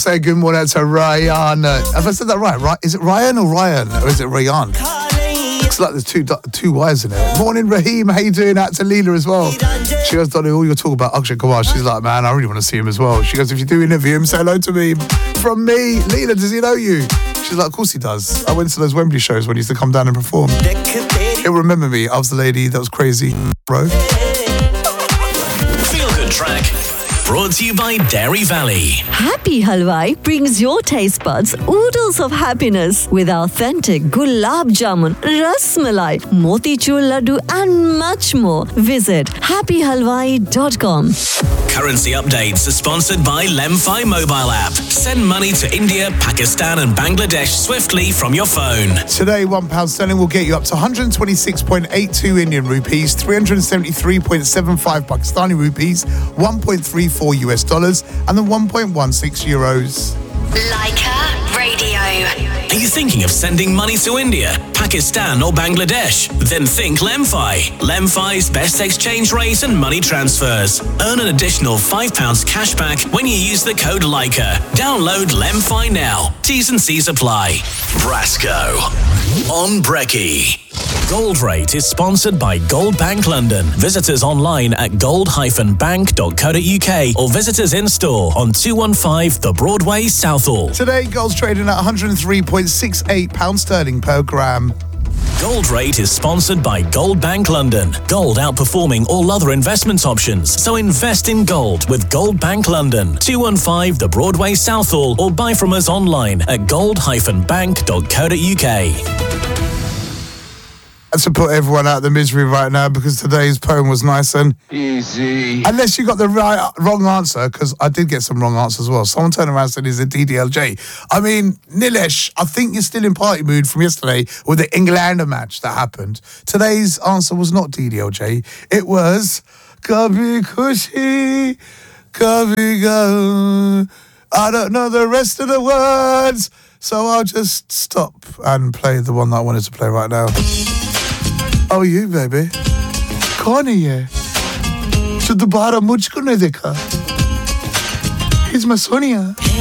say good morning to Ryan. Have I said that right? Is it Ryan or Ryan? Or is it Ryan? Looks like there's two Y's in it. Morning, Raheem. How you doing? Out to Leela as well. She goes, Donny, all you're talking about Akshay Kumar. She's like, man, I really want to see him as well. She goes, if you do interview him, say hello to me. From me. Leela, does he know you? She's like, of course he does. I went to those Wembley shows when he used to come down and perform. He'll remember me. I was the lady that was crazy, bro. Feel Good Track. Brought to you by Dairy Valley. Happy Halwai brings your taste buds oodles of happiness with authentic gulab jamun, ras malai, motichur laddu and much more. Visit happyhalwai.com. Currency updates are sponsored by Lemfi mobile app. Send money to India, Pakistan and Bangladesh swiftly from your phone. Today, £1 sterling will get you up to 126.82 Indian rupees, 373.75 Pakistani rupees, 1.34 US dollars, and then 1.16 euros. Leica Radio. Are you thinking of sending money to India, Pakistan or Bangladesh? Then think Lemfi. Lemfi's best exchange rate and money transfers. Earn an additional £5 cash back when you use the code Leica. Download Lemfi now. T's and C's apply. Brasco on Brekkie. Gold Rate is sponsored by Gold Bank London. Visit us online at gold-bank.co.uk or visit us in store on 215 The Broadway, Southall. Today, gold's trading at £103.68 sterling per gram. Gold Rate is sponsored by Gold Bank London. Gold outperforming all other investment options. So invest in gold with Gold Bank London. 215 The Broadway, Southall, or buy from us online at gold-bank.co.uk. To put everyone out of the misery right now because today's poem was nice and easy. Unless you got the wrong answer, because I did get some wrong answers as well. Someone turned around and said, is it DDLJ? I mean, Nilesh, I think you're still in party mood from yesterday with the Englander match that happened. Today's answer was not DDLJ. It was Kabhi Khushi, Kabhi Gum. I don't know the rest of the words, so I'll just stop and play the one that I wanted to play right now. Oh, you, baby. कौन है ये? जो दोबारा मुझको नहीं देखा? He's my Sonia.